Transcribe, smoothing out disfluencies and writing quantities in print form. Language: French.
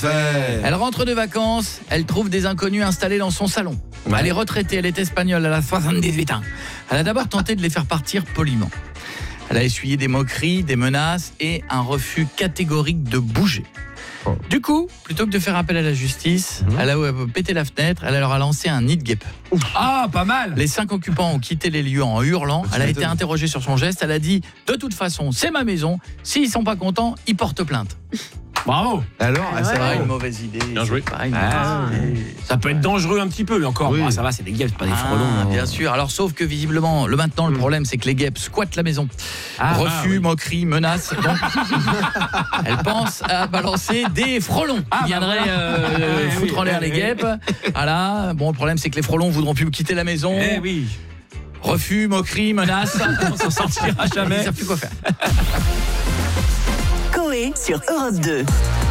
fait. Elle rentre de vacances, elle trouve des inconnus installés dans son salon. Ouais. Elle est retraitée, elle est espagnole, elle a 78 ans. Elle a d'abord tenté de les faire partir poliment. Elle a essuyé des moqueries, des menaces et un refus catégorique de bouger. Oh. Du coup, plutôt que de faire appel à la justice, elle a pété la fenêtre, elle leur a lancé un nid de guêpe. Ah, pas mal. Les 5 occupants ont quitté les lieux en hurlant. Elle a été interrogée sur son geste. Elle a dit « De toute façon, c'est ma maison. S'ils sont pas contents, ils portent plainte. » Bravo. Alors, C'est pas une mauvaise idée. Bien joué. C'est pas une mauvaise idée. Ça peut être dangereux un petit peu, mais encore, Oui. ça va, c'est des guêpes, c'est pas des frelons. Ah, bien sûr. Alors, sauf que visiblement, le problème, c'est que les guêpes squattent la maison. Refus, moqueries, menaces. Donc, elle pense à balancer des frelons qui viendraient foutre en l'air les guêpes. Voilà. Bon, le problème, c'est que les frelons voudront plus quitter la maison. Eh oui. Refus, moqueries, menaces. On s'en sortira jamais. Ils savent plus quoi faire. Coé sur Europe 2.